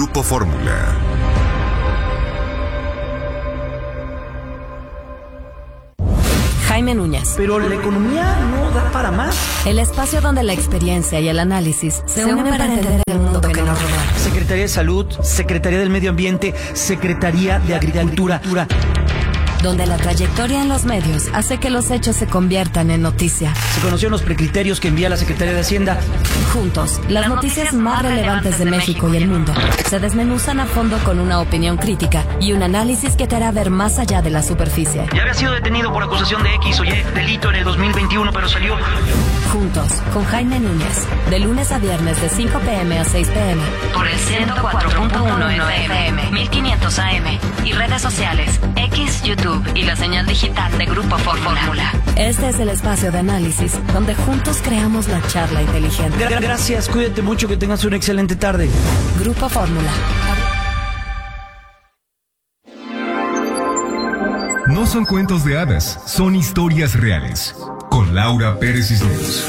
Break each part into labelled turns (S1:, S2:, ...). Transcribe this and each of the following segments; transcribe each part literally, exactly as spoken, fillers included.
S1: Grupo Fórmula.
S2: Jaime Núñez.
S3: Pero la economía no da para más.
S2: El espacio donde la experiencia y el análisis se, se unen para entender el mundo que nos rodea.
S3: Secretaría de Salud, Secretaría del Medio Ambiente, Secretaría de Agricultura.
S2: Donde la trayectoria en los medios hace que los hechos se conviertan en noticia.
S3: Se conocieron los precriterios que envía la Secretaría de Hacienda.
S2: Juntos, las noticias más relevantes de México y el mundo se desmenuzan a fondo con una opinión crítica y un análisis que te hará ver más allá de la superficie.
S3: Ya había sido detenido por acusación de X o Y delito en el dos mil veintiuno, pero salió.
S2: Juntos, con Jaime Núñez, de lunes a viernes de cinco pe eme a seis pe eme.
S4: Por el ciento cuatro punto uno F M, mil quinientos A M y redes sociales, X, YouTube y la señal digital de Grupo Fórmula.
S2: Este es el espacio de análisis donde juntos creamos la charla inteligente.
S3: Gra- gracias, cuídate mucho, que tengas una excelente tarde.
S2: Grupo Fórmula.
S5: No son cuentos de hadas, son historias reales. Con Laura Pérez Cisneros.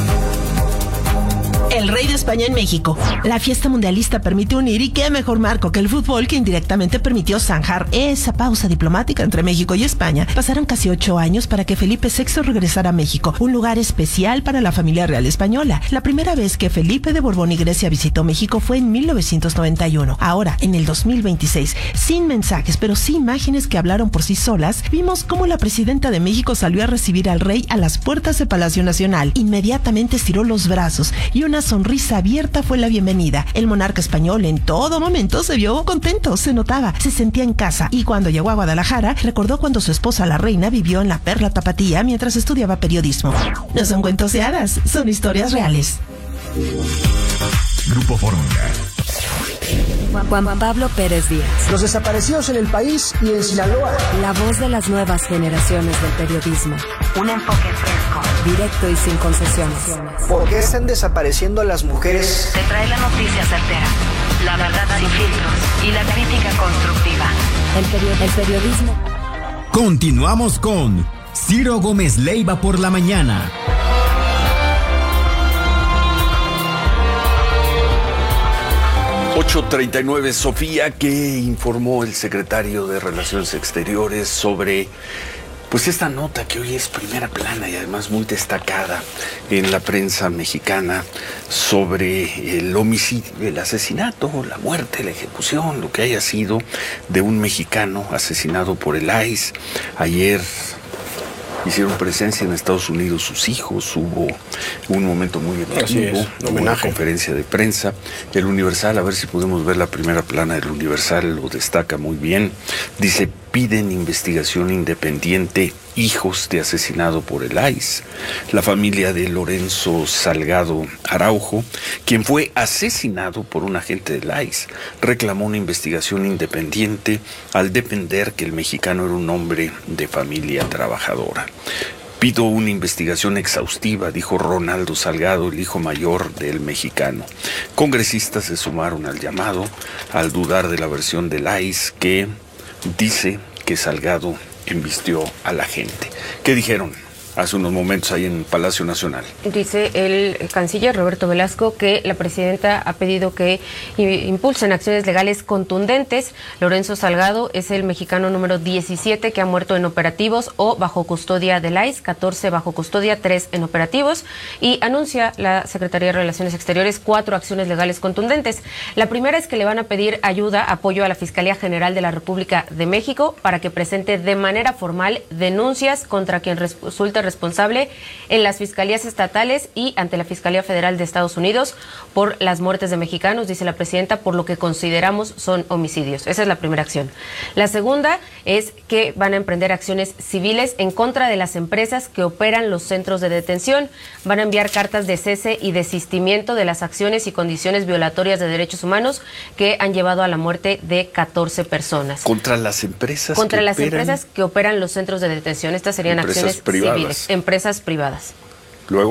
S6: El rey de España en México. La fiesta mundialista permite unir, y qué mejor marco que el fútbol, que indirectamente permitió zanjar esa pausa diplomática entre México y España. Pasaron casi ocho años para que Felipe sexto regresara a México, un lugar especial para la familia real española. La primera vez que Felipe de Borbón y Grecia visitó México fue en mil novecientos noventa y uno. Ahora, en el dos mil veintiséis, sin mensajes, pero sí imágenes que hablaron por sí solas, vimos cómo la presidenta de México salió a recibir al rey a las puertas de Palacio Nacional. Inmediatamente estiró los brazos y una sonrisa abierta fue la bienvenida. El monarca español en todo momento se vio contento, se notaba, se sentía en casa, y cuando llegó a Guadalajara recordó cuando su esposa la reina vivió en la Perla Tapatía mientras estudiaba periodismo. No son cuentos de hadas, son historias reales.
S5: Grupo Fórmula.
S2: Juan Pablo Pérez Díaz.
S7: Los desaparecidos en el país y en Sinaloa.
S2: La voz de las nuevas generaciones del periodismo.
S4: Un enfoque fresco,
S2: directo y sin concesiones.
S7: ¿Por qué están desapareciendo a las mujeres?
S4: te trae la noticia certera, la verdad sin filtros y la crítica constructiva.
S2: El, perio- el periodismo.
S8: Continuamos con Ciro Gómez Leiva por la mañana.
S9: ocho treinta y nueve, Sofía, ¿qué informó el secretario de Relaciones Exteriores sobre pues esta nota que hoy es primera plana y además muy destacada en la prensa mexicana sobre el homicidio, el asesinato, la muerte, la ejecución, lo que haya sido de un mexicano asesinado por el I C E? Ayer hicieron presencia en Estados Unidos sus hijos, hubo un momento muy emotivo, una conferencia de prensa. El Universal, a ver si podemos ver la primera plana del Universal, lo destaca muy bien. Dice: piden investigación independiente, hijos de asesinado por el I C E. La familia de Lorenzo Salgado Araujo, quien fue asesinado por un agente del I C E, reclamó una investigación independiente al defender que el mexicano era un hombre de familia trabajadora. Pido una investigación exhaustiva, dijo Ronaldo Salgado, el hijo mayor del mexicano. Congresistas se sumaron al llamado al dudar de la versión del I C E que dice que Salgado embistió a la gente. ¿Qué dijeron hace unos momentos ahí en Palacio Nacional?
S10: Dice el canciller Roberto Velasco que la presidenta ha pedido que impulsen acciones legales contundentes. Lorenzo Salgado es el mexicano número diecisiete que ha muerto en operativos o bajo custodia del I C E, catorce bajo custodia, tres en operativos, y anuncia la Secretaría de Relaciones Exteriores cuatro acciones legales contundentes. La primera es que le van a pedir ayuda, apoyo a la Fiscalía General de la República de México para que presente de manera formal denuncias contra quien resulte responsable en las fiscalías estatales y ante la Fiscalía Federal de Estados Unidos por las muertes de mexicanos, dice la presidenta, por lo que consideramos son homicidios. Esa es la primera acción. La segunda es que van a emprender acciones civiles en contra de las empresas que operan los centros de detención. Van a enviar cartas de cese y desistimiento de las acciones y condiciones violatorias de derechos humanos que han llevado a la muerte de catorce personas.
S9: Contra las empresas
S10: Contra
S9: que
S10: las
S9: operan...
S10: empresas que operan los centros de detención. Estas serían
S9: Empresas
S10: acciones
S9: privadas.
S10: civiles, empresas privadas.
S9: Luego.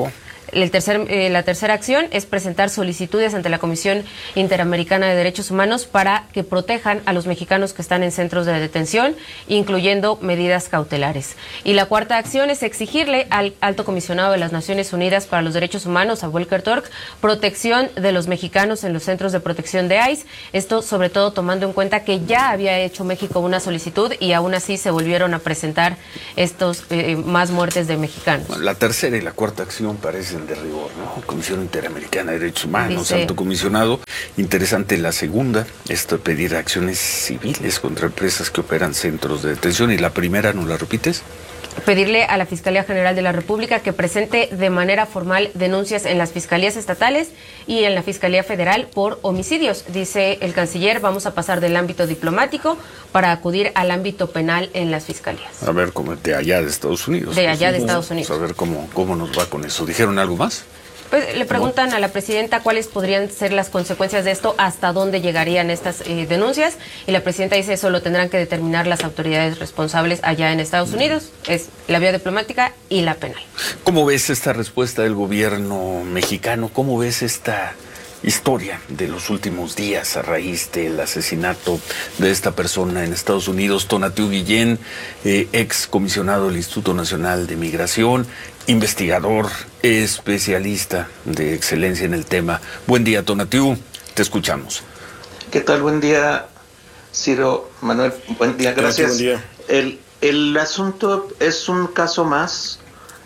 S10: El tercer, eh, la tercera acción es presentar solicitudes ante la Comisión Interamericana de Derechos Humanos para que protejan a los mexicanos que están en centros de detención, incluyendo medidas cautelares. Y la cuarta acción es exigirle al Alto Comisionado de las Naciones Unidas para los Derechos Humanos, a Volker Turk, protección de los mexicanos en los centros de protección de I C E. Esto sobre todo tomando en cuenta que ya había hecho México una solicitud y aún así se volvieron a presentar estos eh, más muertes de mexicanos.
S9: Bueno, la tercera y la cuarta acción parecen de rigor, ¿no? Comisión Interamericana de Derechos Humanos,
S10: Dice,
S9: Alto Comisionado. Interesante la segunda, esto de pedir acciones civiles contra empresas que operan centros de detención. Y la primera, ¿no la repites?
S10: Pedirle a la Fiscalía General de la República que presente de manera formal denuncias en las fiscalías estatales y en la Fiscalía Federal por homicidios. Dice el canciller, vamos a pasar del ámbito diplomático para acudir al ámbito penal en las fiscalías.
S9: A ver, como de allá de Estados Unidos.
S10: De allá de
S9: Pues,
S10: Estados Unidos.
S9: A ver cómo, cómo nos va con eso. ¿Dijeron algo más?
S10: Pues le preguntan a la presidenta cuáles podrían ser las consecuencias de esto, hasta dónde llegarían estas eh, denuncias, y la presidenta dice eso lo tendrán que determinar las autoridades responsables allá en Estados Unidos, es la vía diplomática y la penal.
S9: ¿Cómo ves esta respuesta del gobierno mexicano? ¿Cómo ves esta historia de los últimos días a raíz del asesinato de esta persona en Estados Unidos? Tonatiuh Guillén, eh, ex comisionado del Instituto Nacional de Migración, investigador, especialista de excelencia en el tema. Buen día, Tonatiuh, te escuchamos.
S1: ¿Qué tal? Buen día, Ciro, Manuel. Buen día, gracias. Buen día. El, el asunto es un caso más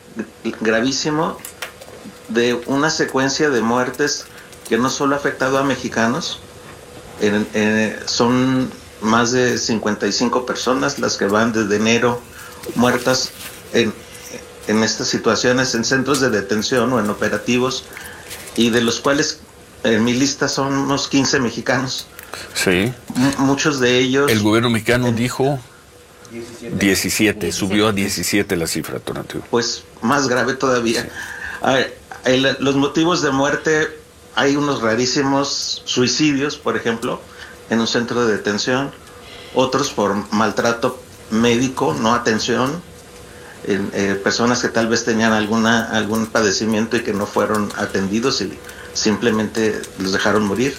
S1: gravísimo de una secuencia de muertes que no solo ha afectado a mexicanos, en, en, son más de cincuenta y cinco personas las que van desde enero muertas en, en estas situaciones, en centros de detención o en operativos, y de los cuales en mi lista son unos quince mexicanos.
S9: Sí.
S1: M- muchos de ellos...
S9: El gobierno mexicano dijo diecisiete, subió a diecisiete la cifra, Tonatiuh.
S1: Pues más grave todavía. Sí. A ver, el, los motivos de muerte... Hay unos rarísimos suicidios, por ejemplo, en un centro de detención, otros por maltrato médico, no atención, en, eh, personas que tal vez tenían alguna algún padecimiento y que no fueron atendidos y simplemente los dejaron morir.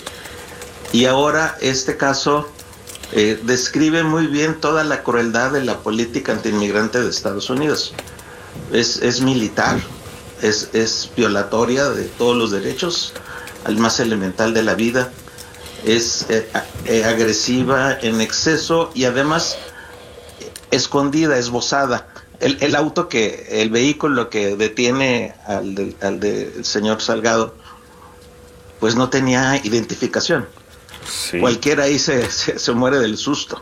S1: Y ahora este caso eh, describe muy bien toda la crueldad de la política antiinmigrante de Estados Unidos. Es, es militar, es, es violatoria de todos los derechos al más elemental de la vida, es eh, eh, agresiva en exceso y además escondida, esbozada. El, el auto que, el vehículo que detiene al, de, al del señor Salgado, pues no tenía identificación. Sí. Cualquiera ahí se, se, se muere del susto.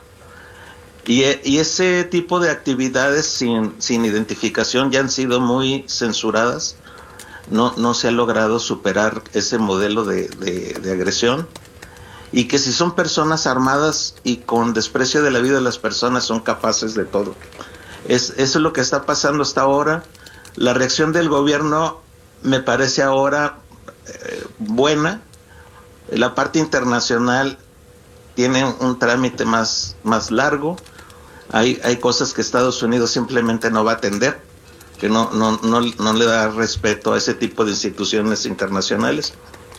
S1: Y, y ese tipo de actividades sin, sin identificación ya han sido muy censuradas. No, no se ha logrado superar ese modelo de, de, de agresión, y que si son personas armadas y con desprecio de la vida de las personas son capaces de todo. Es, eso es lo que está pasando hasta ahora. La reacción del gobierno me parece ahora eh, buena. La parte internacional tiene un trámite más, más largo. Hay, hay cosas que Estados Unidos simplemente no va a atender, que no, no, no, no le da respeto a ese tipo de instituciones internacionales.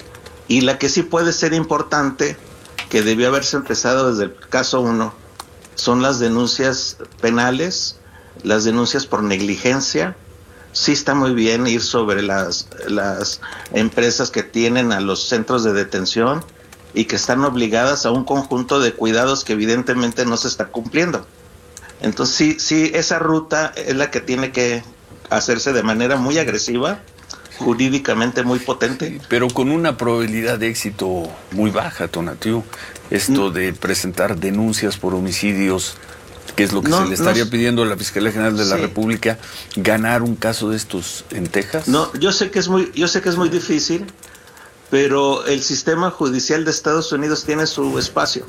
S1: Y la que sí puede ser importante, que debió haberse empezado desde el caso uno, son las denuncias penales, las denuncias por negligencia. Sí está muy bien ir sobre las, las empresas que tienen a los centros de detención y que están obligadas a un conjunto de cuidados que evidentemente no se está cumpliendo. Entonces sí, sí, esa ruta es la que tiene que hacerse de manera muy agresiva, jurídicamente muy potente.
S9: Sí, pero con una probabilidad de éxito muy baja, Tonatiuh. Esto de presentar denuncias por homicidios, que es lo que no, se le estaría no, pidiendo a la Fiscalía General de sí. la República, ganar un caso de estos en Texas.
S1: No, yo sé que es muy, yo sé que es muy difícil, pero el sistema judicial de Estados Unidos tiene su espacio.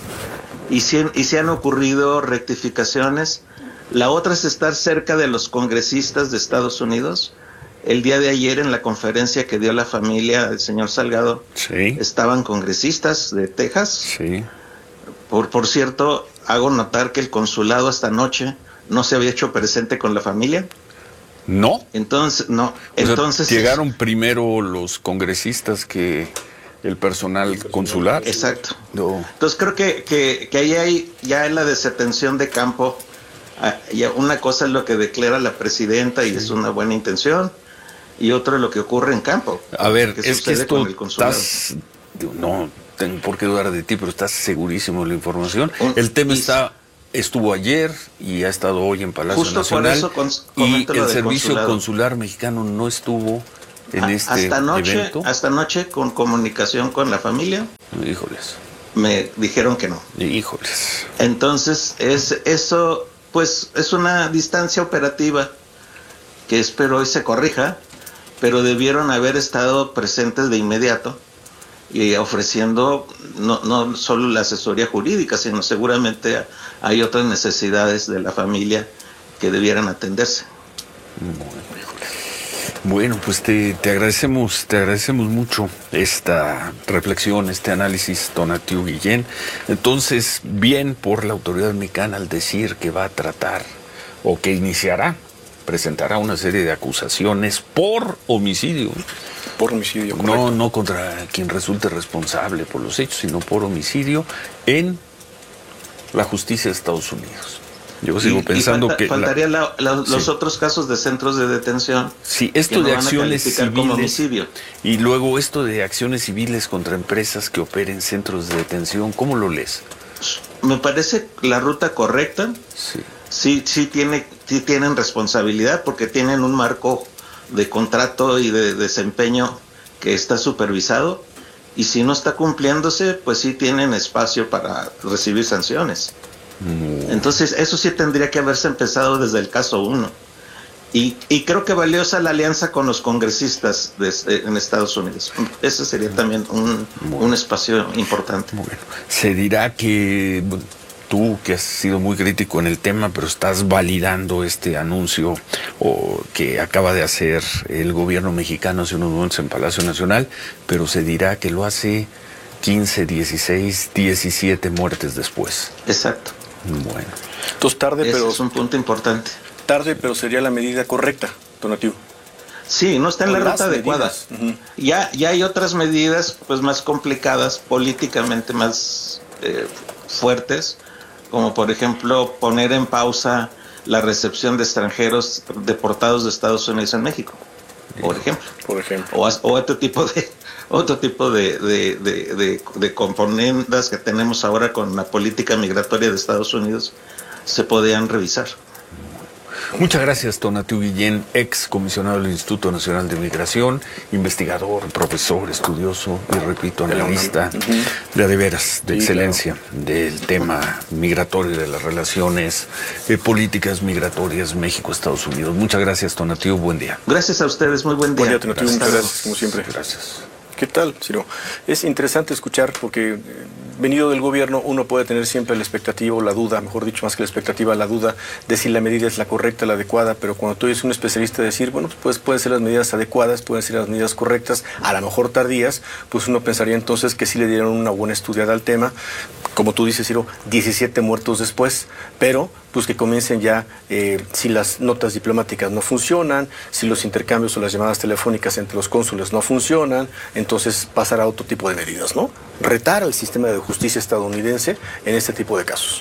S1: Y si, y si han ocurrido rectificaciones. La otra es estar cerca de los congresistas de Estados Unidos. El día de ayer, en la conferencia que dio la familia del señor Salgado, sí. estaban congresistas de Texas.
S9: Sí.
S1: Por, por cierto, hago notar que el consulado esta noche no se había hecho presente con la familia.
S9: ¿No?
S1: Entonces, no.
S9: O
S1: Entonces
S9: sea, llegaron primero los congresistas que el personal consular.
S1: Exacto.
S9: No.
S1: Entonces creo que, que, que ahí hay ya en la desatención de campo. Ya una cosa es lo que declara la presidenta y es una buena intención, y otra es lo que ocurre en campo.
S9: A ver,
S1: que
S9: es que esto estás, no tengo por qué dudar de ti, pero estás segurísimo de la información. Un, el tema y, está estuvo ayer y ha estado hoy en Palacio
S1: justo
S9: Nacional,
S1: por eso
S9: y el servicio consulado. consular mexicano no estuvo en a, este
S1: hasta anoche,
S9: evento.
S1: Hasta anoche, con comunicación con la familia,
S9: híjoles,
S1: me dijeron que no.
S9: Híjoles.
S1: Entonces es eso, pues es una distancia operativa que espero hoy se corrija, pero debieron haber estado presentes de inmediato y ofreciendo no, no solo la asesoría jurídica, sino seguramente hay otras necesidades de la familia que debieran atenderse.
S9: Bueno, pues te, te agradecemos, te agradecemos mucho esta reflexión, este análisis, Tonatiuh Guillén. Entonces, bien por la autoridad mexicana al decir que va a tratar o que iniciará, presentará una serie de acusaciones por homicidio.
S11: Por homicidio, correcto.
S9: No, no contra quien resulte responsable por los hechos, sino por homicidio en la justicia de Estados Unidos. Yo sigo
S1: y,
S9: pensando
S1: y falta,
S9: que...
S1: Faltaría la, la,
S9: sí.
S1: los otros casos de centros de detención.
S9: Sí, esto de
S1: no
S9: acciones civiles.
S1: Y
S9: luego esto de acciones civiles contra empresas que operen centros de detención, ¿cómo lo lees?
S1: Me parece la ruta correcta.
S9: Sí.
S1: Sí, sí, tiene, sí tienen responsabilidad porque tienen un marco de contrato y de desempeño que está supervisado, y si no está cumpliéndose, pues sí tienen espacio para recibir sanciones. Mm. Entonces eso sí tendría que haberse empezado desde el caso uno, y, y creo que valiosa la alianza con los congresistas de, de, en Estados Unidos. Ese sería también un, bueno. un espacio importante.
S9: Bueno, se dirá que tú, que has sido muy crítico en el tema, pero estás validando este anuncio o que acaba de hacer el gobierno mexicano hace unos momentos en Palacio Nacional, pero se dirá que lo hace quince, dieciséis, diecisiete muertes después.
S1: Exacto.
S9: Bueno.
S11: Entonces tarde,
S1: Ese
S11: pero...
S1: es un punto importante.
S11: Tarde, pero sería la medida correcta, Tonatiuh.
S1: Sí, no está en la ruta adecuada. Uh-huh. Ya, ya hay otras medidas pues más complicadas, políticamente más eh, fuertes, como por ejemplo poner en pausa la recepción de extranjeros deportados de Estados Unidos en México, por ejemplo.
S11: Por ejemplo.
S1: O, o otro tipo de otro tipo de, de, de, de, de componendas que tenemos ahora con la política migratoria de Estados Unidos se podían revisar.
S9: Muchas gracias, Tonatiuh Guillén, ex comisionado del Instituto Nacional de Migración, investigador, profesor, estudioso y, repito, analista uh-huh. de, de veras, de sí, excelencia claro. del tema migratorio, de las relaciones eh, políticas migratorias México-Estados Unidos. Muchas gracias, Tonatiuh, buen día.
S1: Gracias a ustedes, muy buen día.
S11: Buen día, Tonatiuh, muchas gracias, como siempre.
S9: Gracias.
S11: ¿Qué tal, Ciro? Es interesante escuchar porque, venido del gobierno, uno puede tener siempre la expectativa o la duda, mejor dicho, más que la expectativa, la duda de si la medida es la correcta, la adecuada, pero cuando tú eres un especialista de decir, bueno, pues pueden ser las medidas adecuadas, pueden ser las medidas correctas, a lo mejor tardías, pues uno pensaría entonces que sí le dieron una buena estudiada al tema, como tú dices, Ciro, diecisiete muertos después, pero pues que comiencen ya, eh, si las notas diplomáticas no funcionan, si los intercambios o las llamadas telefónicas entre los cónsules no funcionan, entonces pasar a otro tipo de medidas, ¿no? Retar al sistema de justicia estadounidense en este tipo de casos.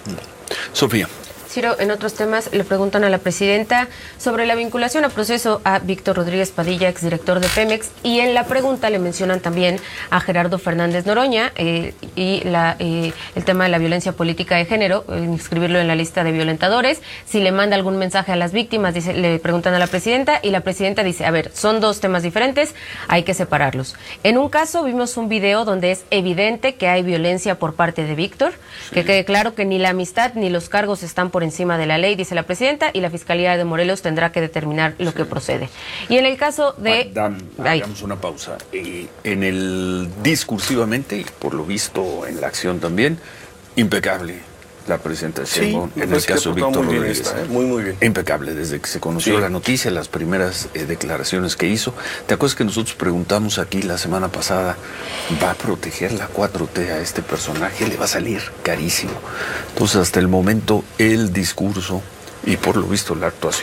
S9: Sofía.
S10: Ciro, en otros temas le preguntan a la presidenta sobre la vinculación a proceso a Víctor Rodríguez Padilla, exdirector de Pemex, y en la pregunta le mencionan también a Gerardo Fernández Noroña eh, y la, eh, el tema de la violencia política de género, eh, inscribirlo en la lista de violentadores, si le manda algún mensaje a las víctimas, dice, le preguntan a la presidenta, y la presidenta dice, a ver, son dos temas diferentes, hay que separarlos. En un caso vimos un video donde es evidente que hay violencia por parte de Víctor, sí. que quede claro que ni la amistad ni los cargos están por encima de la ley, dice la presidenta, y la Fiscalía de Morelos tendrá que determinar lo sí. que procede. Y en el caso de...
S9: Dan, hagamos una pausa. Eh, en el discursivamente, y por lo visto en la acción también, impecable la presidenta Sheinbaum
S11: sí,
S9: en el caso de Víctor Rodríguez.
S11: Esta, ¿eh? Muy, muy bien.
S9: Impecable, desde que se conoció sí. la noticia, las primeras eh, declaraciones que hizo. ¿Te acuerdas que nosotros preguntamos aquí la semana pasada, ¿va a proteger la cuatro T a este personaje? Le va a salir carísimo. Entonces, hasta el momento, el discurso y por lo visto la actuación.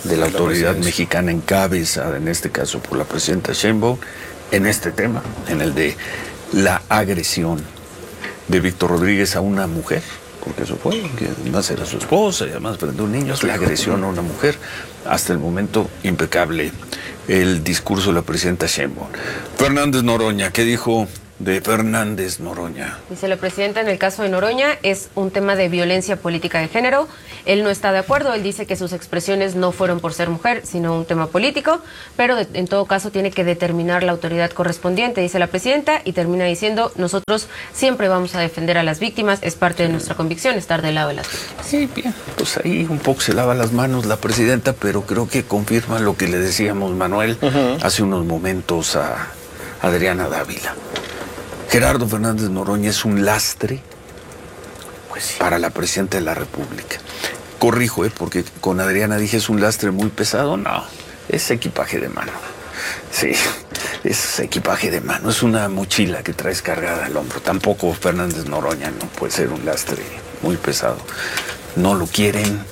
S9: de la autoridad mexicana encabezada, en este caso por la presidenta Sheinbaum, en este tema, en el de la agresión de Víctor Rodríguez a una mujer, porque eso fue, que además era su esposa y además frente a un niño, la agresión a una mujer. Hasta el momento, impecable el discurso de la presidenta Sheinbaum. Fernández Noroña, ¿qué dijo de Fernández Noroña?
S10: Dice la presidenta, en el caso de Noroña es un tema de violencia política de género. Él no está de acuerdo, él dice que sus expresiones no fueron por ser mujer, sino un tema político, pero de, en todo caso tiene que determinar la autoridad correspondiente, dice la presidenta, y termina diciendo, nosotros siempre vamos a defender a las víctimas, es parte de nuestra convicción estar del lado de las víctimas.
S9: Sí, bien, pues ahí un poco se lava las manos la presidenta, pero creo que confirma lo que le decíamos, Manuel, uh-huh. hace unos momentos a Adriana Dávila. Gerardo Fernández Noroña es un lastre pues sí. para la presidenta de la República. Corrijo, ¿eh? porque con Adriana dije es un lastre muy pesado. No, es equipaje de mano. Sí, es equipaje de mano. Es una mochila que traes cargada al hombro. Tampoco Fernández Noroña no puede ser un lastre muy pesado. No lo quieren.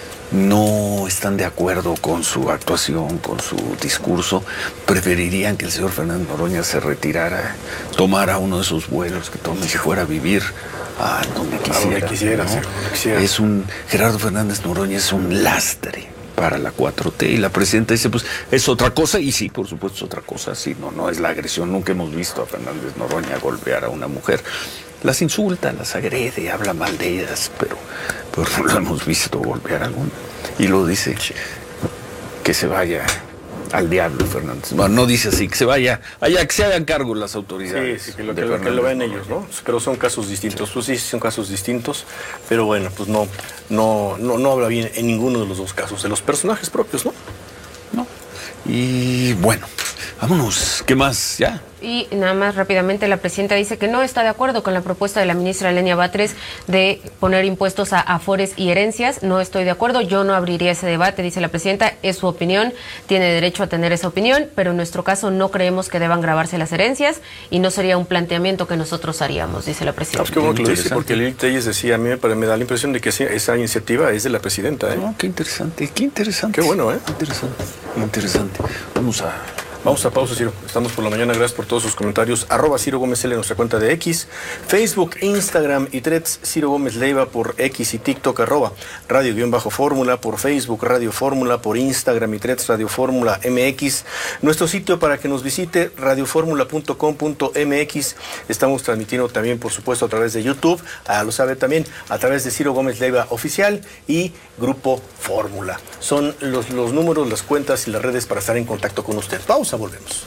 S9: No están de acuerdo con su actuación, con su discurso. Preferirían que el señor Fernández Noroña se retirara, tomara uno de esos vuelos que tome y se fuera a vivir a donde quisiera. A donde quisiera, ¿no? sí, donde quisiera. Es un, Gerardo Fernández Noroña es un lastre para la cuatro T. Y la presidenta dice, pues, es otra cosa. Y sí, por supuesto, es otra cosa. Sí, no, no es la agresión. Nunca hemos visto a Fernández Noroña golpear a una mujer. Las insulta, las agrede, habla mal de ellas, pero, pero no lo hemos visto golpear a alguna. Y lo dice, que se vaya al diablo, Fernández. Bueno, no dice así, que se vaya, allá que se hagan cargo las autoridades.
S11: Sí, sí, que lo, que, lo, que lo ven ellos, ¿no? Pero son casos distintos. Pues sí, son casos distintos, pero bueno, pues no, no, no, no habla bien en ninguno de los dos casos, de los personajes propios, ¿no?
S9: No. Y bueno, vámonos, ¿qué más? ¿Ya?
S10: Y nada más rápidamente, la presidenta dice que no está de acuerdo con la propuesta de la ministra Lenia Batres de poner impuestos a afores y herencias. No estoy de acuerdo, yo no abriría ese debate, dice la presidenta. Es su opinión, tiene derecho a tener esa opinión, pero en nuestro caso no creemos que deban grabarse las herencias y no sería un planteamiento que nosotros haríamos, dice la presidenta.
S11: Pues qué bueno que lo dice, porque Lili Telles decía, a mí me, me da la impresión de que esa iniciativa es de la presidenta. ¿eh?
S9: No, qué interesante, qué interesante.
S11: Qué bueno, ¿eh?
S9: Interesante, interesante. Vamos a...
S11: Vamos a pausa, Ciro. Estamos por la mañana. Gracias por todos sus comentarios. Arroba Ciro Gómez L en nuestra cuenta de X, Facebook, Instagram y Threads. Ciro Gómez Leiva por X y TikTok. Arroba Radio-Fórmula por Facebook, Radio Fórmula por Instagram y Threads, Radio Fórmula M X. Nuestro sitio para que nos visite, radio fórmula punto com punto m x. Estamos transmitiendo también, por supuesto, a través de YouTube. Ah, lo sabe también, a través de Ciro Gómez Leiva Oficial y Grupo Fórmula. Son los, los números, las cuentas y las redes para estar en contacto con usted. Pausa. Volvemos.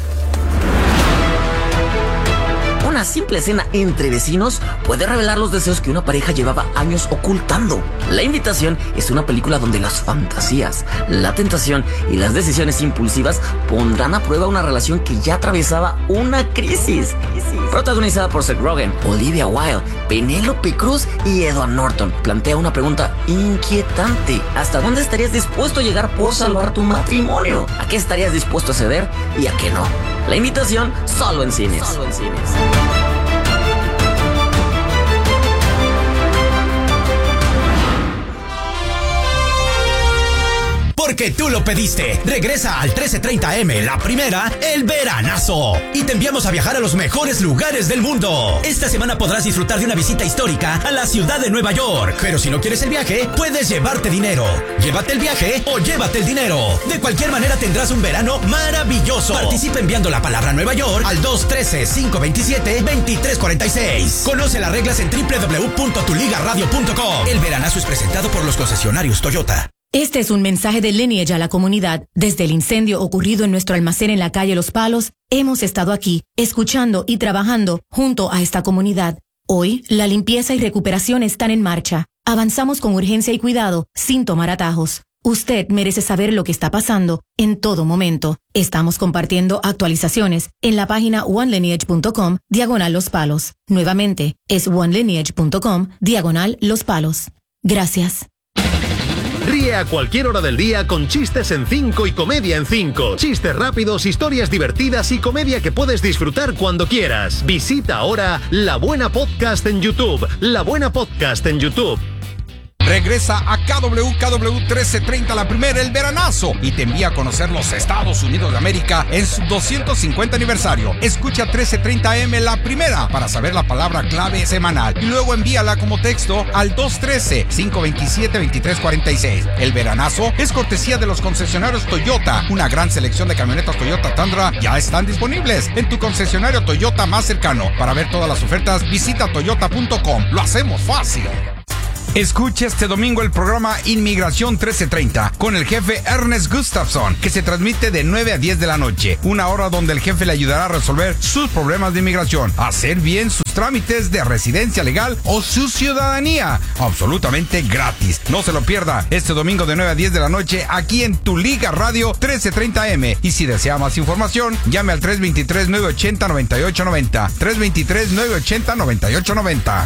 S12: Una simple cena entre vecinos puede revelar los deseos que una pareja llevaba años ocultando. La Invitación es una película donde las fantasías, la tentación y las decisiones impulsivas pondrán a prueba una relación que ya atravesaba una crisis. Protagonizada por Seth Rogen, Olivia Wilde, Penélope Cruz y Edward Norton, plantea una pregunta inquietante. ¿Hasta dónde estarías dispuesto a llegar por salvar tu matrimonio? ¿A qué estarías dispuesto a ceder y a qué no? La Invitación, solo en cines. Solo en cines.
S13: Porque tú lo pediste. Regresa al trece treinta eme, la primera, el veranazo. Y te enviamos a viajar a los mejores lugares del mundo. Esta semana podrás disfrutar de una visita histórica a la ciudad de Nueva York. Pero si no quieres el viaje, puedes llevarte dinero. Llévate el viaje o llévate el dinero. De cualquier manera tendrás un verano maravilloso. Participa enviando la palabra Nueva York al dos uno tres, cinco dos siete, dos tres cuatro seis. Conoce las reglas en doble u doble u doble u punto tu liga radio punto com. El veranazo es presentado por los concesionarios Toyota.
S14: Este es un mensaje de Lineage a la comunidad. Desde el incendio ocurrido en nuestro almacén en la calle Los Palos, hemos estado aquí, escuchando y trabajando junto a esta comunidad. Hoy, la limpieza y recuperación están en marcha. Avanzamos con urgencia y cuidado, sin tomar atajos. Usted merece saber lo que está pasando en todo momento. Estamos compartiendo actualizaciones en la página one lineage punto com, diagonal Los Palos. Nuevamente, es one lineage punto com, diagonal Los Palos. Gracias.
S15: Ríe a cualquier hora del día con chistes en cinco y comedia en cinco. Chistes rápidos, historias divertidas y comedia que puedes disfrutar cuando quieras. Visita ahora La Buena Podcast en YouTube. La Buena Podcast en YouTube.
S16: Regresa a K W K W trece treinta La Primera, el veranazo, y te envía a conocer los Estados Unidos de América en su doscientos cincuenta aniversario. Escucha trece treinta A M La Primera para saber la palabra clave semanal y luego envíala como texto al dos uno tres, cinco dos siete, dos tres cuatro seis. El veranazo es cortesía de los concesionarios Toyota. Una gran selección de camionetas Toyota Tundra ya están disponibles en tu concesionario Toyota más cercano. Para ver todas las ofertas, visita toyota punto com. Lo hacemos fácil. Escucha este domingo el programa Inmigración trece treinta con el jefe Ernest Gustafson, que se transmite de nueve a diez de la noche. Una hora donde el jefe le ayudará a resolver sus problemas de inmigración, hacer bien sus trámites de residencia legal o su ciudadanía. Absolutamente gratis. No se lo pierda este domingo de nueve a diez de la noche aquí en Tu Liga Radio trece treinta A M. Y si desea más información, llame al tres dos tres, nueve ocho cero, nueve ocho nueve cero. tres dos tres, nueve ocho cero, nueve ocho nueve cero.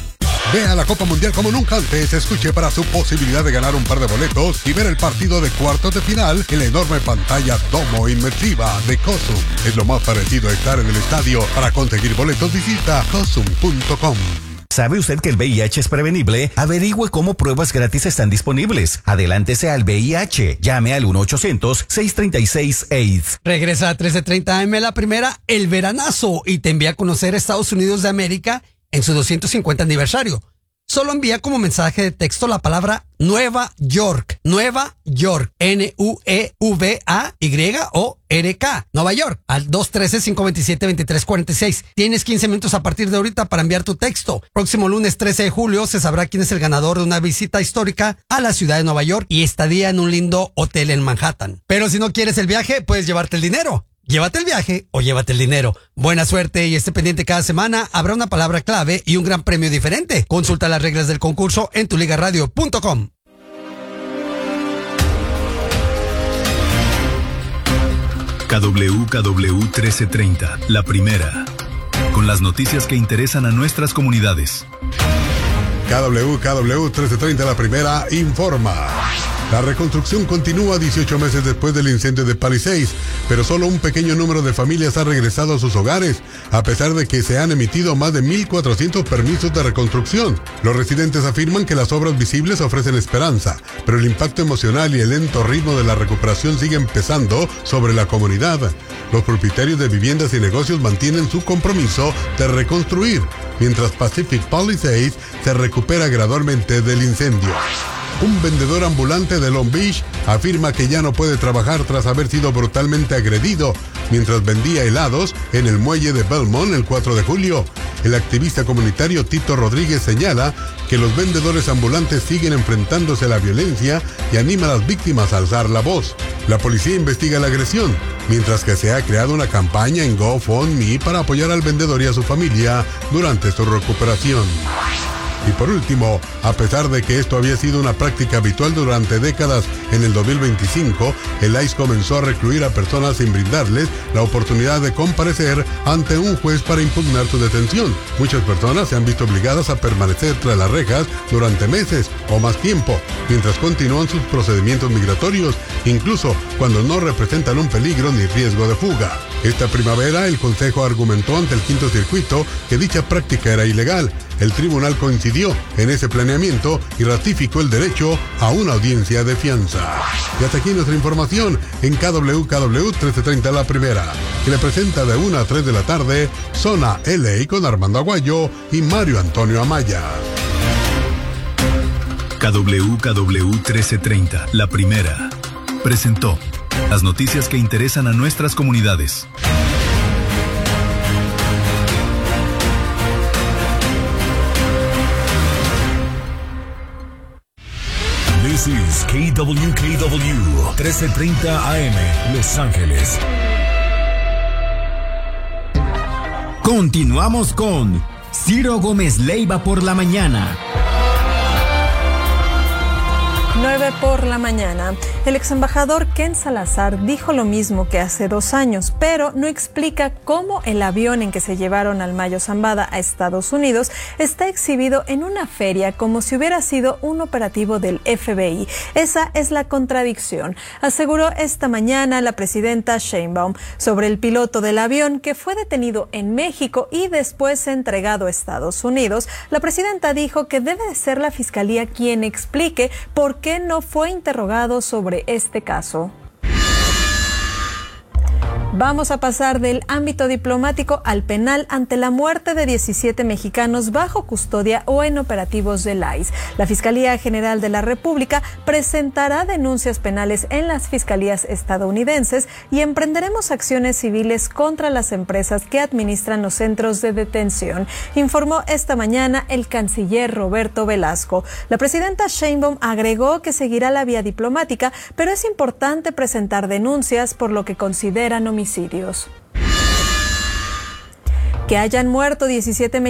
S17: Ve a la Copa Mundial como nunca antes. Escuche para su posibilidad de ganar un par de boletos y ver el partido de cuartos de final en la enorme pantalla Domo Inmersiva de Cosum. Es lo más parecido a estar en el estadio. Para conseguir boletos visita cosum punto com.
S18: ¿Sabe usted que el V I H es prevenible? Averigüe cómo pruebas gratis están disponibles. Adelántese al V I H. Llame al uno ochocientos, seis tres seis, AIDS.
S19: Regresa a trece treinta A M La Primera, el veranazo, y te envía a conocer Estados Unidos de América en su doscientos cincuenta aniversario. Solo envía como mensaje de texto la palabra Nueva York. Nueva York. N U E V A Y O R K. Nueva York. Al dos uno tres, cinco dos siete, dos tres cuatro seis. Tienes quince minutos a partir de ahorita para enviar tu texto. Próximo lunes trece de julio se sabrá quién es el ganador de una visita histórica a la ciudad de Nueva York y estadía en un lindo hotel en Manhattan. Pero si no quieres el viaje, puedes llevarte el dinero. Llévate el viaje o llévate el dinero. Buena suerte y esté pendiente cada semana. Habrá una palabra clave y un gran premio diferente. Consulta las reglas del concurso en tu liga radio punto com.
S20: K W K W trece treinta, La Primera. Con las noticias que interesan a nuestras comunidades.
S17: K W K W trece treinta La Primera informa. La reconstrucción continúa dieciocho meses después del incendio de Palisades, pero solo un pequeño número de familias ha regresado a sus hogares, a pesar de que se han emitido más de mil cuatrocientos permisos de reconstrucción. Los residentes afirman que las obras visibles ofrecen esperanza, pero el impacto emocional y el lento ritmo de la recuperación siguen pesando sobre la comunidad. Los propietarios de viviendas y negocios mantienen su compromiso de reconstruir, mientras Pacific Palisades se recupera gradualmente del incendio. Un vendedor ambulante de Long Beach afirma que ya no puede trabajar tras haber sido brutalmente agredido mientras vendía helados en el muelle de Belmont el cuatro de julio. El activista comunitario Tito Rodríguez señala que los vendedores ambulantes siguen enfrentándose a la violencia y anima a las víctimas a alzar la voz. La policía investiga la agresión, mientras que se ha creado una campaña en GoFundMe para apoyar al vendedor y a su familia durante su recuperación. Y por último, a pesar de que esto había sido una práctica habitual durante décadas, en el dos mil veinticinco, el I C E comenzó a recluir a personas sin brindarles la oportunidad de comparecer ante un juez para impugnar su detención. Muchas personas se han visto obligadas a permanecer tras las rejas durante meses o más tiempo, mientras continúan sus procedimientos migratorios, incluso cuando no representan un peligro ni riesgo de fuga. Esta primavera, el Consejo argumentó ante el Quinto Circuito que dicha práctica era ilegal. El tribunal coincidió en ese planeamiento y ratificó el derecho a una audiencia de fianza. Y hasta aquí nuestra información en K W K W trece treinta La Primera, que le presenta de una a tres de la tarde Zona L A con Armando Aguayo y Mario Antonio Amaya.
S20: K W K W trece treinta La Primera presentó las noticias que interesan a nuestras comunidades.
S5: This is K W K W trece treinta A M, Los Ángeles.
S8: Continuamos con Ciro Gómez Leiva por la mañana.
S21: nueve por la mañana. El ex embajador Ken Salazar dijo lo mismo que hace dos años, pero no explica cómo el avión en que se llevaron al Mayo Zambada a Estados Unidos está exhibido en una feria como si hubiera sido un operativo del F B I. Esa es la contradicción, aseguró esta mañana la presidenta Sheinbaum sobre el piloto del avión que fue detenido en México y después entregado a Estados Unidos. La presidenta dijo que debe de ser la fiscalía quien explique por qué no fue interrogado sobre este caso. Vamos a pasar del ámbito diplomático al penal ante la muerte de diecisiete mexicanos bajo custodia o en operativos del I C E. La Fiscalía General de la República presentará denuncias penales en las fiscalías estadounidenses y emprenderemos acciones civiles contra las empresas que administran los centros de detención, informó esta mañana el canciller Roberto Velasco. La presidenta Sheinbaum agregó que seguirá la vía diplomática, pero es importante presentar denuncias por lo que consideran homicidios. Que hayan muerto diecisiete